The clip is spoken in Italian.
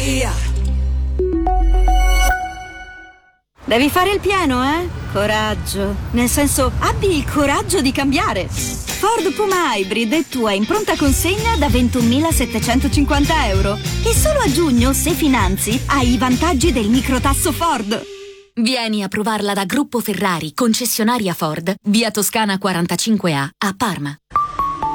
Devi fare il pieno, eh? Coraggio. Nel senso, abbi il coraggio di cambiare. Ford Puma Hybrid è tua in pronta consegna da 21.750 euro. E solo a giugno, se finanzi, hai i vantaggi del microtasso Ford. Vieni a provarla da Gruppo Ferrari, concessionaria Ford, via Toscana 45A, a Parma.